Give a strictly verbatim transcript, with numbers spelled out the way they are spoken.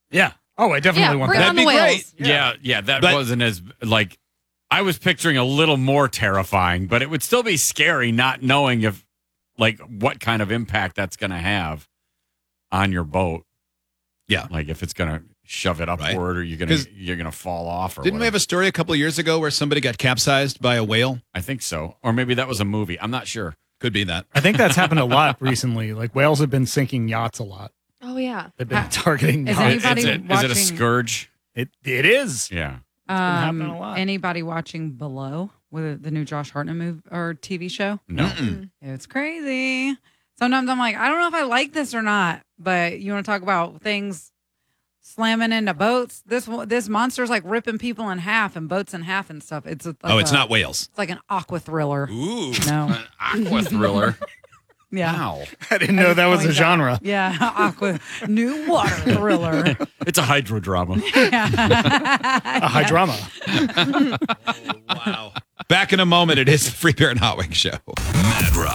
Yeah. Oh, I definitely Yeah, want bring that. on That'd the be whales. great. Yeah, yeah, that But- wasn't as like I was picturing a little more terrifying, but it would still be scary not knowing if like what kind of impact that's going to have on your boat. Yeah. Like if it's going to shove it Right. upward or you're going to 'Cause you're going to fall off or Didn't we have whatever. a story a couple of years ago where somebody got capsized by a whale? I think so. Or maybe that was a movie. I'm not sure. Could be that. I think that's happened a lot recently. Like whales have been sinking yachts a lot. Oh yeah. They've been Ha- targeting is yachts. anybody is, it, is it a watching- scourge? It it is. Yeah. happening Um, a lot. anybody watching Below with the new Josh Hartnett movie or T V show? No. Mm-mm. It's crazy. Sometimes I'm like, I don't know if I like this or not. But you want to talk about things slamming into boats? This this monster's like ripping people in half and boats in half and stuff. It's a, like Oh, it's a- not whales. It's like an aqua thriller. Ooh. No, An aqua thriller. yeah, Wow. I didn't know that was a Point genre. yeah, aqua new water thriller. It's a hydrodrama. A high drama. Wow. Back in a moment. It is the Free Beer and Hot Wings Show. Mad Rock.